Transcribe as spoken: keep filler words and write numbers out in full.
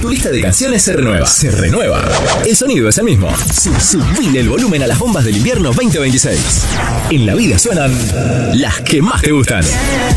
Tu lista de canciones se renueva. Se renueva. El sonido es el mismo. Subile el volumen a las bombas del invierno veinte veintiséis. En la vida suenan las que más te gustan.